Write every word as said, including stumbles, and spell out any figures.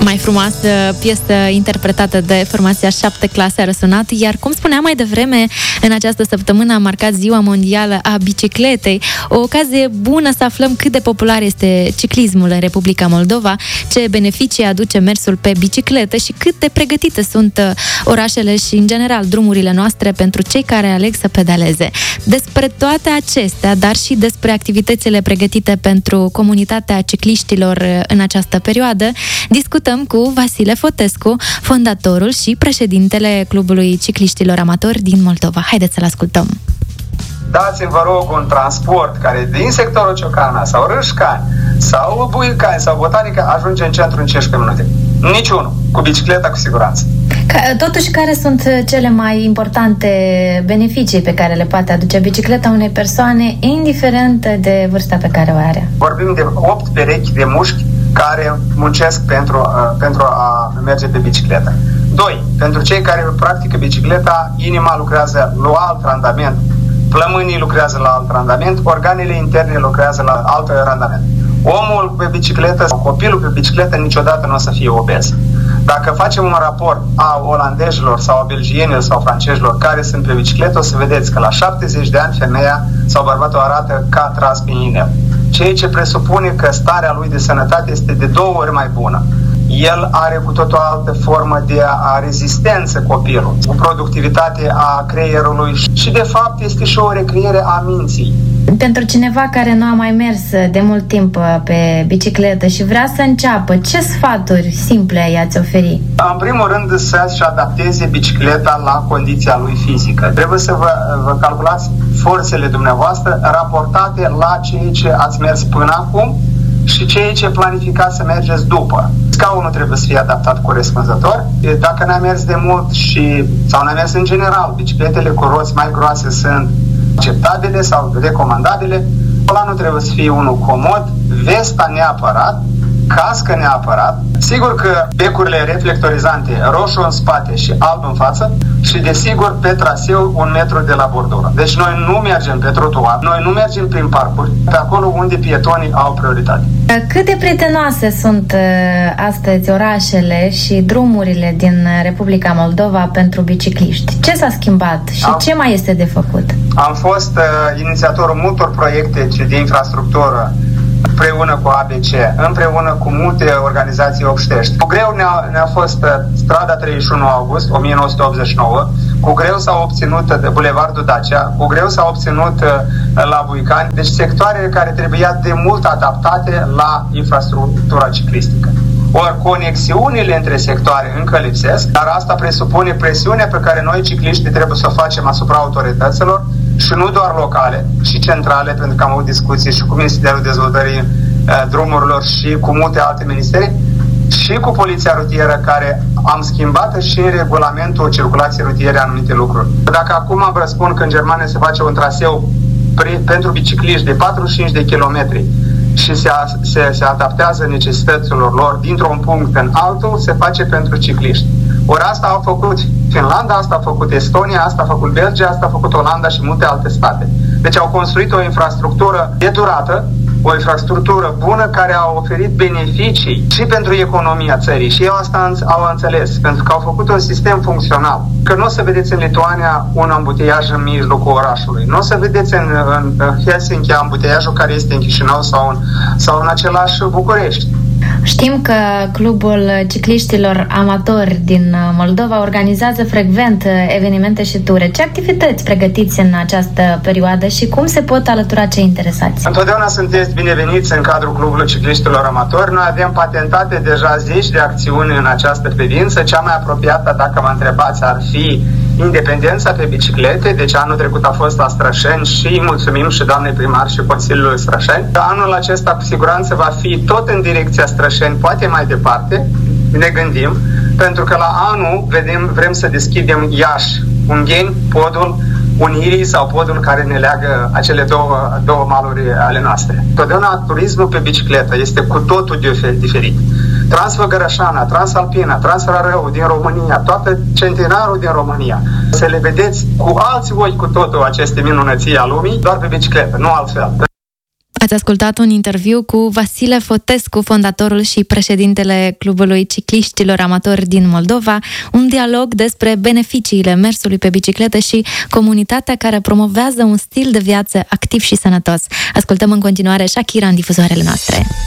mai frumoasă piesă interpretată de formația șapte clase a răsunat, iar cum spuneam mai devreme, în această săptămână a marcat Ziua Mondială a Bicicletei, o ocazie bună să aflăm cât de popular este ciclismul în Republica Moldova, ce beneficii aduce mersul pe bicicletă și cât de pregătite sunt orașele și, în general, drumurile noastre pentru cei care aleg să pedaleze. Despre toate acestea, dar și despre activitățile pregătite pentru comunitatea cicliștilor în această perioadă, discutăm cu Vasile Fotescu, fondatorul și președintele Clubului Cicliștilor Amatori din Moldova. Haideți să-l ascultăm! Dați-mi, vă rog, un transport care din sectorul Ciocana sau Râșcani sau Buicani sau Botanică ajunge în centru în cincisprezece minute. Niciunul. Cu bicicleta, cu siguranță. Totuși, care sunt cele mai importante beneficii pe care le poate aduce bicicleta unei persoane, indiferent de vârsta pe care o are? Vorbim de opt perechi de mușchi care muncesc pentru, uh, pentru a merge pe bicicletă. Doi. Pentru cei care practică bicicleta, inima lucrează la alt randament, plămânii lucrează la alt randament, organele interne lucrează la alt randament. Omul pe bicicletă sau copilul pe bicicletă niciodată nu o să fie obez. Dacă facem un raport a olandezilor sau a belgienilor sau francezilor care sunt pe bicicletă, o să vedeți că la șaptezeci de ani femeia sau bărbatul arată ca tras pe inel. Ceea ce presupune că starea lui de sănătate este de două ori mai bună. El are cu tot o altă formă de a rezistență copilul, o productivitate a creierului și de fapt este și o recriere a minții. Pentru cineva care nu a mai mers de mult timp pe bicicletă și vrea să înceapă, ce sfaturi simple i-ați oferi? În primul rând să-și adapteze bicicleta la condiția lui fizică. Trebuie să vă, vă calculați forțele dumneavoastră raportate la ceea ce ați mers până acum și ceea ce planificați să mergeți după. Scaunul trebuie să fie adaptat corespunzător. Dacă n-ai mers de mult și, sau n-ai mers în general, bicicletele cu roți mai groase sunt acceptabile sau recomandabile. Volanul trebuie să fie unul comod, vesta neapărat, cască neapărat. Sigur că becurile reflectorizante, roșu în spate și alb în față și, desigur, pe traseu un metru de la bordură. Deci noi nu mergem pe trotuar, noi nu mergem prin parcuri, pe acolo unde pietonii au prioritate. Cât de prietenoase sunt astăzi orașele și drumurile din Republica Moldova pentru bicicliști? Ce s-a schimbat și am, ce mai este de făcut? Am fost uh, inițiatorul multor proiecte de infrastructură împreună cu A B C, împreună cu multe organizații obștești. Cu greu ne-a, ne-a fost strada treizeci și unu august o mie nouă sute optzeci și nouă, cu greu s-a obținut de Bulevardul Dacia, cu greu s-a obținut la Buicani, deci sectoare care trebuia de mult adaptate la infrastructura ciclistică. Ori conexiunile între sectoare încă lipsesc, dar asta presupune presiunea pe care noi cicliștii trebuie să o facem asupra autorităților și nu doar locale, și centrale, pentru că am avut discuții și cu Ministerul Dezvoltării uh, Drumurilor și cu multe alte ministere, și cu Poliția Rutieră, care am schimbat și în regulamentul circulației rutiere anumite lucruri. Dacă acum vă spun că în Germania se face un traseu pre- pentru bicicliști de patruzeci și cinci de kilometri și se, se, se adaptează necesităților lor dintr-un punct în altul, se face pentru cicliști. Ori asta au făcut Finlanda, asta a făcut Estonia, asta a făcut Belgia, asta a făcut Olanda și multe alte state. Deci au construit o infrastructură de durată, o infrastructură bună care a oferit beneficii și pentru economia țării. Și eu asta au înțeles, pentru că au făcut un sistem funcțional. Că nu o să vedeți în Lituania un ambuteiaj în mijlocul orașului. Nu o să vedeți în, în Helsinki ambuteiajul care este în Chișinău sau în, sau în același București. Știm că Clubul Cicliștilor Amatori din Moldova organizează frecvent evenimente și ture. Ce activități pregătiți în această perioadă și cum se pot alătura cei interesați? Întotdeauna sunteți bineveniți în cadrul Clubului Cicliștilor Amatori. Noi avem patentate deja zeci de acțiuni în această privință. Cea mai apropiată, dacă mă întrebați, ar fi Independența pe biciclete. Deci anul trecut a fost la Strășeni și mulțumim și doamnei primar și Consiliului Strășeni. Anul acesta cu siguranță va fi tot în direcția Strășeni, poate mai departe, ne gândim, pentru că la anul vedem, vrem să deschidem Iași, Ungheni, podul Unirii sau podul care ne leagă acele două, două maluri ale noastre. Totdeauna turismul pe bicicletă este cu totul diferit. Transfăgărășana, Transalpina, Transrarău din România, toată centenarul din România. Să le vedeți cu alți ochi cu totul aceste minunății a lumii, doar pe bicicletă, nu altfel. Ați ascultat un interviu cu Vasile Fotescu, fondatorul și președintele Clubului Cicliștilor Amatori din Moldova, un dialog despre beneficiile mersului pe bicicletă și comunitatea care promovează un stil de viață activ și sănătos. Ascultăm în continuare Shakira în difuzoarele noastre.